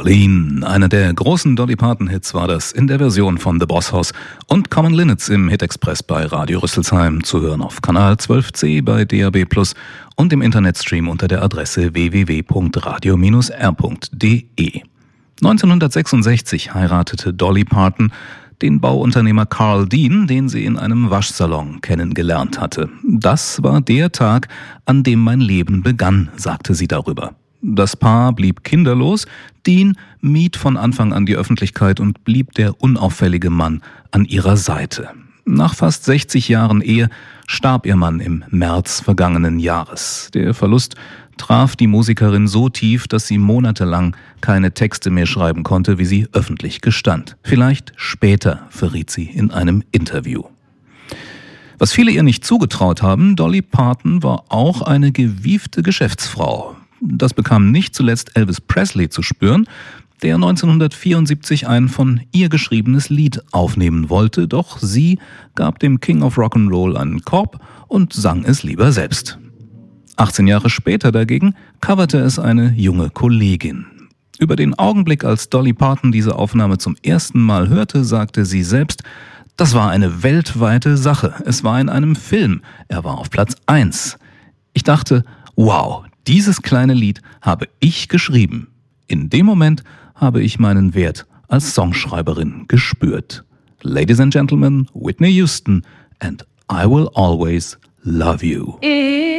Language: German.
Jolene, einer der großen Dolly Parton-Hits war das in der Version von The Boss Hoss und Common Linnets im Hit Express bei Radio Rüsselsheim, zu hören auf Kanal 12c bei DAB+ und im Internetstream unter der Adresse www.radio-r.de. 1966 heiratete Dolly Parton den Bauunternehmer Carl Dean, den sie in einem Waschsalon kennengelernt hatte. Das war der Tag, an dem mein Leben begann, sagte sie darüber. Das Paar blieb kinderlos, Dean mied von Anfang an die Öffentlichkeit und blieb der unauffällige Mann an ihrer Seite. Nach fast 60 Jahren Ehe starb ihr Mann im März vergangenen Jahres. Der Verlust traf die Musikerin so tief, dass sie monatelang keine Texte mehr schreiben konnte, wie sie öffentlich gestand. Vielleicht später, verriet sie in einem Interview. Was viele ihr nicht zugetraut haben, Dolly Parton war auch eine gewiefte Geschäftsfrau. Das bekam nicht zuletzt Elvis Presley zu spüren, der 1974 ein von ihr geschriebenes Lied aufnehmen wollte, doch sie gab dem King of Rock'n'Roll einen Korb und sang es lieber selbst. 18 Jahre später dagegen coverte es eine junge Kollegin. Über den Augenblick, als Dolly Parton diese Aufnahme zum ersten Mal hörte, sagte sie selbst: Das war eine weltweite Sache. Es war in einem Film. Er war auf Platz 1. Ich dachte, wow, dieses kleine Lied habe ich geschrieben. In dem Moment habe ich meinen Wert als Songschreiberin gespürt. Ladies and Gentlemen, Whitney Houston and I Will Always Love You.